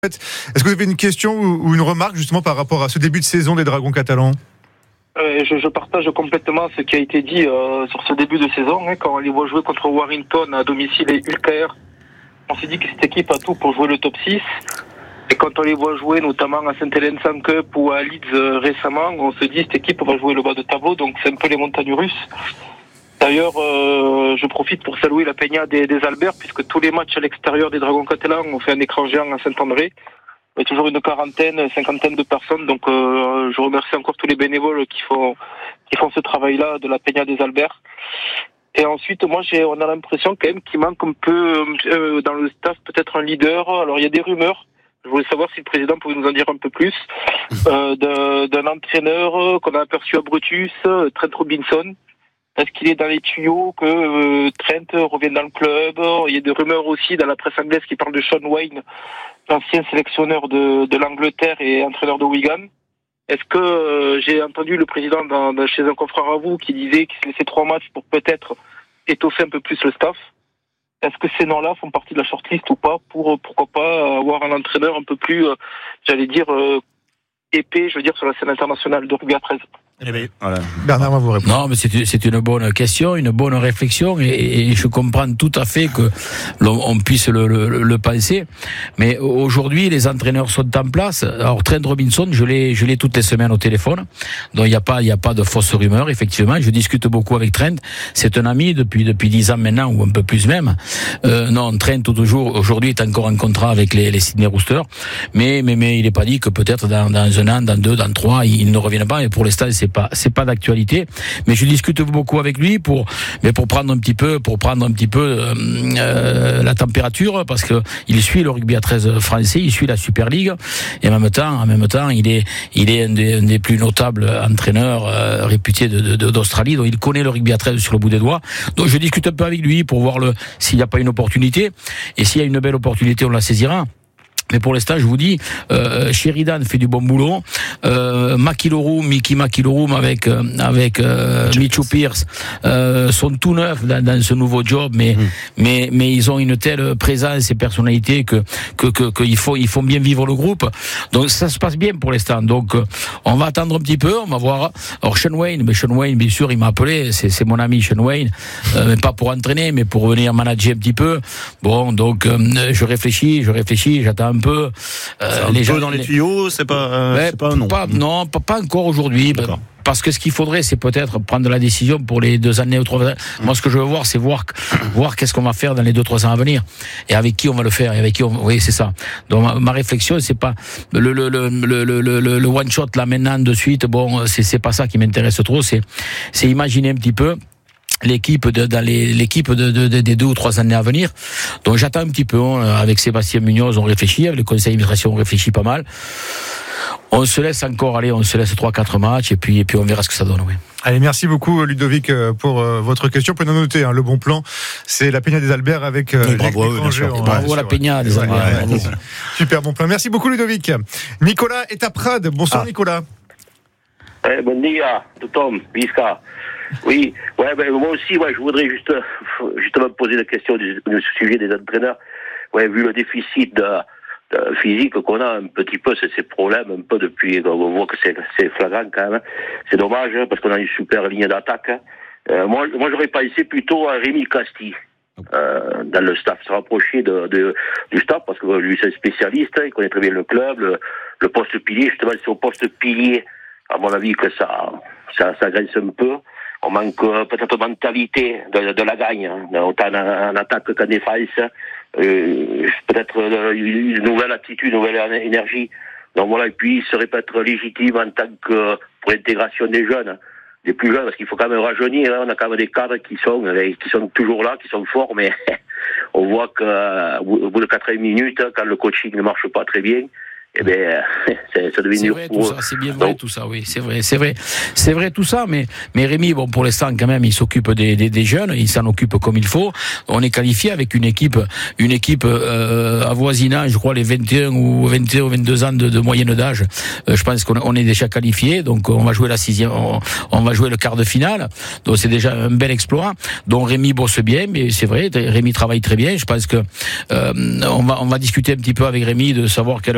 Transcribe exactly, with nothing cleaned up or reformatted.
Est-ce que vous avez une question ou une remarque justement par rapport à ce début de saison des Dragons catalans ? Euh, je, je partage complètement ce qui a été dit euh, sur ce début de saison. Hein, quand on les voit jouer contre Warrington à domicile et Ulcaer, on s'est dit que cette équipe a tout pour jouer le top six. Et quand on les voit jouer notamment à Saint-Hélène-Sans Cup ou à Leeds euh, récemment, on se dit cette équipe va jouer le bas de tableau, donc c'est un peu les montagnes russes. D'ailleurs, euh, je profite pour saluer la Peña des, des Alberts, puisque tous les matchs à l'extérieur des Dragons catalans ont fait un écran géant à Saint-André. Il y a toujours une quarantaine, cinquantaine de personnes, donc euh, je remercie encore tous les bénévoles qui font qui font ce travail-là de la Peña des Alberts. Et ensuite, moi, j'ai, on a l'impression quand même qu'il manque un peu euh, dans le staff peut-être un leader. Alors, il y a des rumeurs. Je voulais savoir si le président pouvait nous en dire un peu plus. Euh, d'un, d'un entraîneur qu'on a aperçu à Brutus, Trent Robinson. Est-ce qu'il est dans les tuyaux que euh, Trent revienne dans le club? Il y a des rumeurs aussi dans la presse anglaise qui parlent de Sean Wayne, l'ancien sélectionneur de, de l'Angleterre et entraîneur de Wigan. Est-ce que euh, j'ai entendu le président dans, dans, chez un confrère à vous qui disait qu'il se laissait trois matchs pour peut-être étoffer un peu plus le staff? Est-ce que ces noms-là font partie de la shortlist ou pas pour, pourquoi pas, avoir un entraîneur un peu plus, euh, j'allais dire, euh, épais, je veux dire, sur la scène internationale de rugby à treize? Eh bien, voilà. Bernard va vous répondre. Non, mais c'est, c'est une bonne question, une bonne réflexion, et, et je comprends tout à fait que l'on on puisse le, le, le penser. Mais aujourd'hui, les entraîneurs sont en place. Alors, Trent Robinson, je l'ai, je l'ai toutes les semaines au téléphone. Donc, il n'y a pas, il y a pas de fausses rumeurs, effectivement. Je discute beaucoup avec Trent. C'est un ami depuis, depuis dix ans maintenant, ou un peu plus même. Euh, non, Trent, toujours, aujourd'hui, est encore en contrat avec les, les Sydney Roosters. Mais, mais, mais, il n'est pas dit que peut-être dans, dans un an, dans deux, dans trois, il ne revienne pas. Et pour l'instant, c'est pas, c'est pas d'actualité, mais je discute beaucoup avec lui pour, mais pour prendre un petit peu, pour prendre un petit peu euh, euh, la température, parce que il suit le rugby à treize français, il suit la Super League, et en même temps, en même temps, il est, il est un des, un des plus notables entraîneurs euh, réputés de, de, d'Australie, donc il connaît le rugby à treize sur le bout des doigts. Donc je discute un peu avec lui pour voir le, s'il n'y a pas une opportunité, et s'il y a une belle opportunité, on la saisira. Mais pour l'instant, je vous dis, euh, Sheridan fait du bon boulot. Euh, Makilorum, Mickey Makilorum avec euh, avec euh, Mitchell Pearce euh, sont tout neufs dans, dans ce nouveau job, mais mmh. mais mais ils ont une telle présence et personnalité que que que qu'il faut ils font bien vivre le groupe. Donc ça se passe bien pour l'instant. Donc euh, on va attendre un petit peu, on va voir. Alors Sean Wayne, mais Sean Wayne, bien sûr, il m'a appelé. C'est c'est mon ami Sean Wayne, euh, mais pas pour entraîner, mais pour venir manager un petit peu. Bon, donc euh, je réfléchis, je réfléchis, j'attends un peu. Euh, c'est un les peu gens, dans les les... tuyaux, c'est pas, euh, ouais, c'est pas un non. Pas, non, pas, pas encore aujourd'hui. D'accord. Parce que ce qu'il faudrait, c'est peut-être prendre la décision pour les deux années ou trois années. Mmh. Moi, ce que je veux voir, c'est voir, voir qu'est-ce qu'on va faire dans les deux, trois ans à venir. Et avec qui on va le faire. Et avec qui on, oui, c'est ça. Donc, ma, ma réflexion, c'est pas le, le, le, le, le, le, le one shot, là, maintenant, de suite. Bon, c'est, c'est pas ça qui m'intéresse trop. C'est, c'est imaginer un petit peu l'équipe de, dans les, l'équipe de, de, de, des deux ou trois années à venir. Donc j'attends un petit peu, on, avec Sébastien Munoz, on réfléchit, avec le conseil d'administration, on réfléchit pas mal. On se laisse encore aller, on se laisse trois quatre matchs, et puis, et puis on verra ce que ça donne, oui. Allez, merci beaucoup Ludovic pour euh, votre question. Vous pouvez noter, hein, le bon plan, c'est la Peña des Alberts avec euh, oui, bravo, oui, bien sûr. Et bravo la Peña des Alberts. Ouais, ouais, ouais. Super bon plan. Merci beaucoup Ludovic. Nicolas est à Prades. Bonsoir ah. Nicolas. Eh, bon dia, Tom, Visca. Oui, ouais, ben, moi aussi, ouais, je voudrais juste, justement poser la question du, du sujet des entraîneurs. Ouais, vu le déficit de, de physique qu'on a un petit peu, c'est ces problèmes un peu depuis, on voit que c'est, c'est flagrant quand même. C'est dommage, hein, parce qu'on a une super ligne d'attaque. Hein. Euh, moi, moi, j'aurais pensé plutôt à Rémi Casti. Euh, dans le staff, se rapprocher de, de, du staff, parce que lui c'est un spécialiste, hein, il connaît très bien le club, le, le poste pilier, justement c'est au poste pilier, à mon avis que ça, ça, ça grince un peu. On manque euh, peut-être de mentalité de, de la gagne, hein, autant en, en attaque qu'en défense. Euh, peut-être euh, une nouvelle attitude, une nouvelle énergie. Donc voilà, et puis il serait peut-être légitime en tant que pour l'intégration des jeunes, des plus jeunes, parce qu'il faut quand même rajeunir. Hein, on a quand même des cadres qui sont qui sont toujours là, qui sont forts, mais on voit qu'au bout de quatre minutes, quand le coaching ne marche pas très bien, eh bien, c'est, ça devient c'est vrai tout ça, c'est bien vrai tout ça, oui, c'est vrai, c'est vrai, c'est vrai tout ça, mais mais Rémi, bon, pour l'instant quand même, il s'occupe des des, des jeunes, il s'en occupe comme il faut. On est qualifié avec une équipe, une équipe euh, avoisinant, je crois les vingt et un ou vingt et un ou vingt-deux ans de, de moyenne d'âge. Euh, je pense qu'on on est déjà qualifié, donc on va jouer la sixième, on, on va jouer le quart de finale, donc c'est déjà un bel exploit. Donc Rémi bosse bien, mais c'est vrai, Rémi travaille très bien. Je pense que euh, on va on va discuter un petit peu avec Rémi de savoir quelle